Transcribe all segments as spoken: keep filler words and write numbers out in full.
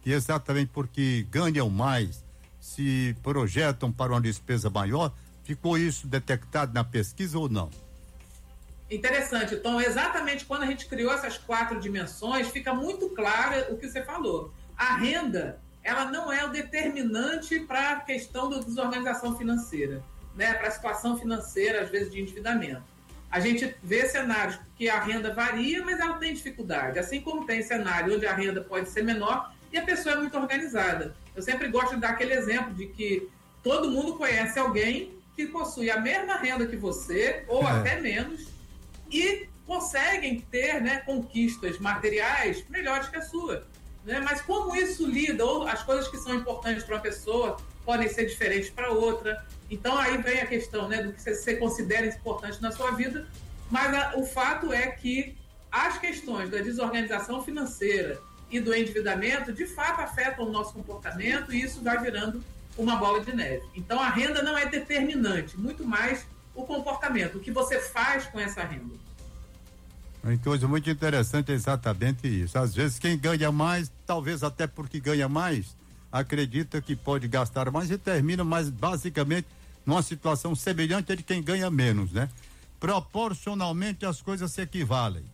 que exatamente porque ganham mais, se projetam para uma despesa maior? Ficou isso detectado na pesquisa ou não? Interessante, Tom. Exatamente quando a gente criou essas quatro dimensões, fica muito claro o que você falou. A renda, ela não é o determinante para a questão da desorganização financeira, né? Para a situação financeira, às vezes, de endividamento. A gente vê cenários que a renda varia, mas ela tem dificuldade. Assim como tem cenário onde a renda pode ser menor e a pessoa é muito organizada. Eu sempre gosto de dar aquele exemplo de que todo mundo conhece alguém que possui a mesma renda que você, ou é. até menos, e conseguem ter, né, conquistas materiais melhores que a sua. Né? Mas como isso lida, ou as coisas que são importantes para uma pessoa podem ser diferentes para outra. Então aí vem a questão, né, do que você considera importante na sua vida, mas a, o fato é que as questões da desorganização financeira e do endividamento, de fato, afetam o nosso comportamento e isso vai virando uma bola de neve. Então a renda não é determinante, muito mais o comportamento, o que você faz com essa renda. Uma coisa muito interessante é exatamente isso. Às vezes quem ganha mais, talvez até porque ganha mais, acredita que pode gastar mais e termina mais basicamente numa situação semelhante à de quem ganha menos, né? Proporcionalmente as coisas se equivalem.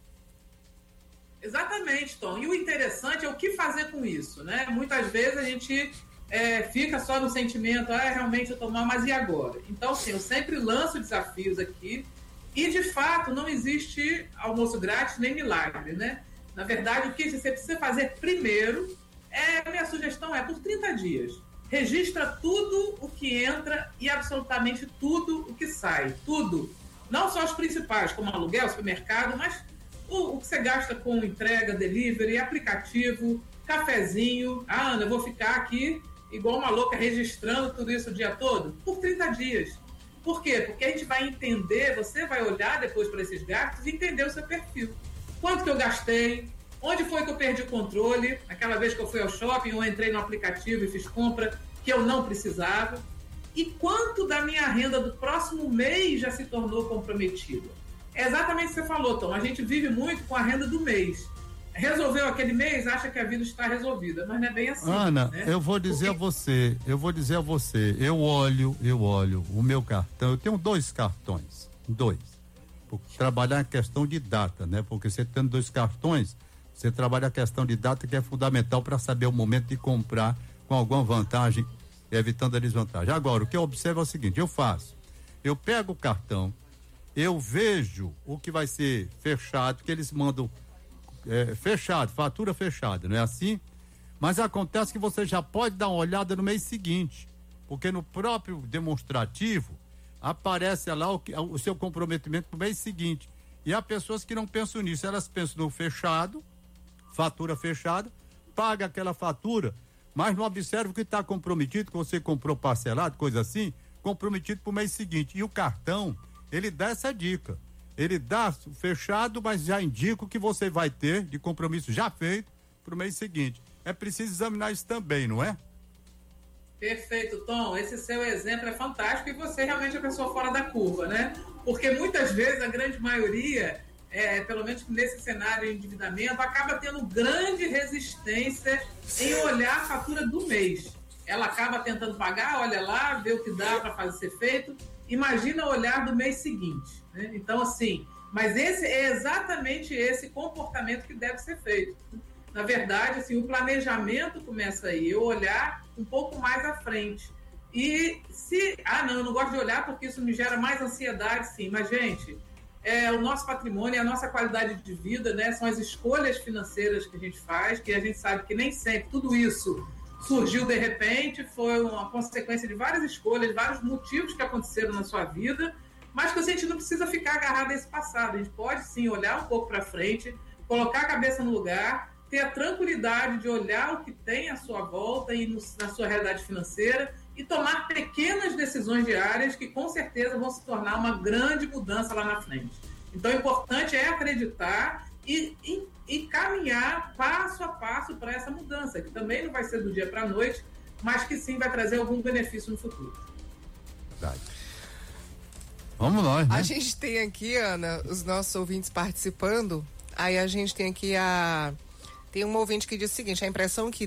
Exatamente, Tom. E o interessante é o que fazer com isso, né? Muitas vezes a gente é, fica só no sentimento, ah, realmente eu tô mal, mas e agora? Então, assim, eu sempre lanço desafios aqui e, de fato, não existe almoço grátis nem milagre, né? Na verdade, o que você precisa fazer primeiro, é, a minha sugestão é por trinta dias. Registra tudo o que entra e absolutamente tudo o que sai. Tudo. Não só os principais, como aluguel, supermercado, mas o, o que você gasta com entrega, delivery, aplicativo, cafezinho. Ah, Ana, eu vou ficar aqui igual uma louca registrando tudo isso o dia todo? Por trinta dias. Por quê? Porque a gente vai entender, você vai olhar depois para esses gastos e entender o seu perfil. Quanto que eu gastei? Onde foi que eu perdi o controle? Aquela vez que eu fui ao shopping ou entrei no aplicativo e fiz compra que eu não precisava? E quanto da minha renda do próximo mês já se tornou comprometida? É exatamente o que você falou, Tom. A gente vive muito com a renda do mês. Resolveu aquele mês, acha que a vida está resolvida, mas não é bem assim. Ana, né? eu vou dizer Porque... a você, eu vou dizer a você, eu olho, eu olho o meu cartão, eu tenho dois cartões, dois, por trabalhar a questão de data, né? Porque você tendo dois cartões, você trabalha a questão de data que é fundamental para saber o momento de comprar com alguma vantagem, evitando a desvantagem. Agora, o que eu observo é o seguinte, eu faço, eu pego o cartão, eu vejo o que vai ser fechado, que eles mandam É, fechado, fatura fechada, não é assim? Mas acontece que você já pode dar uma olhada no mês seguinte, porque no próprio demonstrativo aparece lá o, o seu comprometimento pro mês seguinte. E há pessoas que não pensam nisso, elas pensam no fechado, fatura fechada, paga aquela fatura, mas não observa o que está comprometido, que você comprou parcelado, coisa assim, comprometido pro mês seguinte. E o cartão, ele dá essa dica. Ele dá fechado, mas já indica o que você vai ter de compromisso já feito para o mês seguinte. É preciso examinar isso também, não é? Perfeito, Tom. Esse seu exemplo é fantástico e você realmente é a pessoa fora da curva, né? Porque muitas vezes, a grande maioria, é, pelo menos nesse cenário de endividamento, acaba tendo grande resistência em olhar a fatura do mês. Ela acaba tentando pagar, olha lá, vê o que dá para fazer ser feito. Imagina olhar do mês seguinte. Né? Então, assim, mas esse é exatamente esse comportamento que deve ser feito. Na verdade, assim, o planejamento começa aí, eu olhar um pouco mais à frente. E se, ah, não, eu não gosto de olhar porque isso me gera mais ansiedade, sim, mas, gente, é, o nosso patrimônio, a nossa qualidade de vida, né, são as escolhas financeiras que a gente faz, que a gente sabe que nem sempre tudo isso surgiu de repente, foi uma consequência de várias escolhas, vários motivos que aconteceram na sua vida, mas que a gente não precisa ficar agarrado a esse passado. A gente pode sim olhar um pouco para frente, colocar a cabeça no lugar, ter a tranquilidade de olhar o que tem à sua volta e no, na sua realidade financeira e tomar pequenas decisões diárias que com certeza vão se tornar uma grande mudança lá na frente. Então o importante é acreditar e, e, e caminhar passo a passo para essa mudança, que também não vai ser do dia para a noite, mas que sim vai trazer algum benefício no futuro. Verdade. Vamos lá, né? A gente tem aqui, Ana, os nossos ouvintes participando. Aí a gente tem aqui a... Tem um ouvinte que diz o seguinte: a impressão que